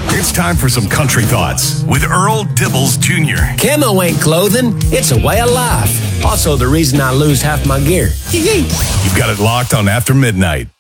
It's time for some country thoughts with Earl Dibbles Jr. Camo ain't clothing, it's a way of life. Also the reason I lose half my gear. You've got it locked on After Midnight.